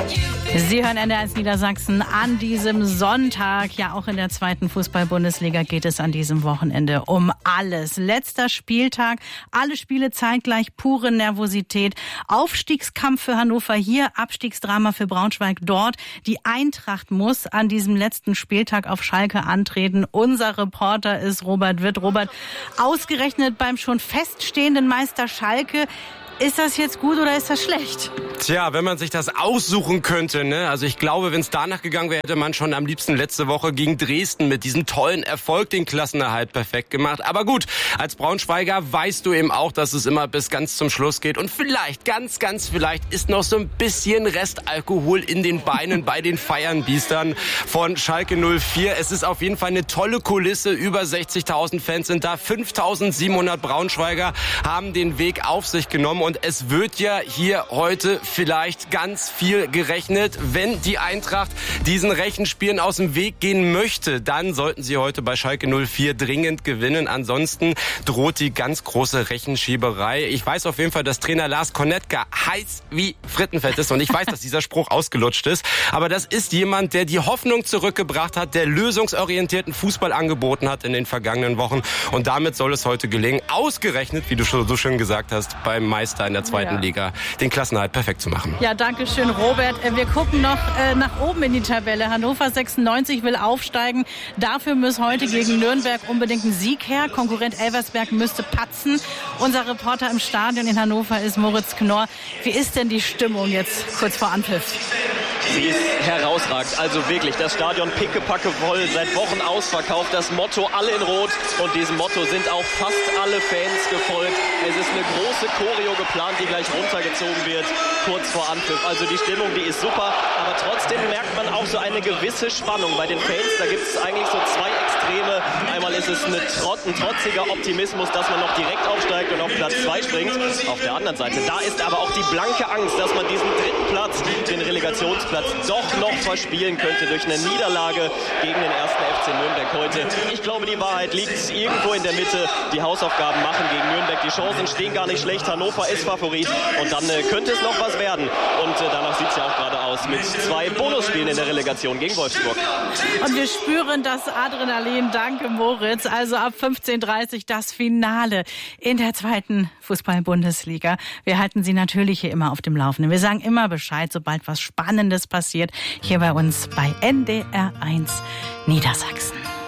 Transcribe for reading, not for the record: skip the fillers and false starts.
Sie hören NDR1 Niedersachsen an diesem Sonntag. Ja, auch in der 2. Fußball-Bundesliga geht es an diesem Wochenende um alles. Letzter Spieltag, alle Spiele zeitgleich, pure Nervosität. Aufstiegskampf für Hannover hier, Abstiegsdrama für Braunschweig dort. Die Eintracht muss an diesem letzten Spieltag auf Schalke antreten. Unser Reporter ist Robert Witt. Robert, ausgerechnet beim schon feststehenden Meister Schalke. Ist das jetzt gut oder ist das schlecht? Tja, wenn man sich das aussuchen könnte, ne? Also ich glaube, wenn es danach gegangen wäre, hätte man schon am liebsten letzte Woche gegen Dresden mit diesem tollen Erfolg den Klassenerhalt perfekt gemacht. Aber gut, als Braunschweiger weißt du eben auch, dass es immer bis ganz zum Schluss geht. Und vielleicht, ganz vielleicht, ist noch so ein bisschen Restalkohol in den Beinen bei den Feiernbiestern von Schalke 04. Es ist auf jeden Fall eine tolle Kulisse. Über 60.000 Fans sind da. 5.700 Braunschweiger haben den Weg auf sich genommen. Und es wird ja hier heute vielleicht ganz viel gerechnet. Wenn die Eintracht diesen Rechenspielen aus dem Weg gehen möchte, dann sollten sie heute bei Schalke 04 dringend gewinnen. Ansonsten droht die ganz große Rechenschieberei. Ich weiß auf jeden Fall, dass Trainer Lars Konetka heiß wie Frittenfett ist. Und ich weiß, dass dieser Spruch ausgelutscht ist. Aber das ist jemand, der die Hoffnung zurückgebracht hat, der lösungsorientierten Fußball angeboten hat in den vergangenen Wochen. Und damit soll es heute gelingen, ausgerechnet, wie du schon so schön gesagt hast, beim Meister in der 2. Liga, den Klassenerhalt perfekt zu machen. Ja, danke schön, Robert. Wir gucken noch nach oben in die Tabelle. Hannover 96 will aufsteigen. Dafür muss heute gegen Nürnberg unbedingt ein Sieg her. Konkurrent Elversberg müsste patzen. Unser Reporter im Stadion in Hannover ist Moritz Knorr. Wie ist denn die Stimmung jetzt kurz vor Anpfiff? Sie ist herausragend. Also wirklich, das Stadion pickepacke voll, seit Wochen ausverkauft. Das Motto alle in Rot. Und diesem Motto sind auch fast alle Fans gefolgt. Es ist eine große Choreo geplant, die gleich runtergezogen wird, kurz vor Anpfiff. Also die Stimmung, die ist super. Aber trotzdem merkt man auch so eine gewisse Spannung bei den Fans. Da gibt es eigentlich so zwei Extreme. Einmal ist es ein trotziger Optimismus, dass man noch direkt aufsteigt und auf Platz 2 springt. Auf der anderen Seite, da ist aber auch die blanke Angst, dass man diesen 3. Platz, den Relegationsplatz, doch noch verspielen könnte durch eine Niederlage gegen den 1. FC Nürnberg heute. Ich glaube, die Wahrheit liegt irgendwo in der Mitte. Die Hausaufgaben machen gegen Nürnberg. Die Chancen stehen gar nicht schlecht. Hannover ist Favorit und dann könnte es noch was werden. Und danach sieht es ja auch gerade aus mit 2 Bonusspielen in der Relegation gegen Wolfsburg. Und wir spüren das Adrenalin. Danke, Moritz. Also ab 15:30 Uhr das Finale in der 2. Fußball-Bundesliga. Wir halten Sie natürlich hier immer auf dem Laufenden. Wir sagen immer Bescheid, sobald was Spannendes passiert, hier bei uns bei NDR1 Niedersachsen.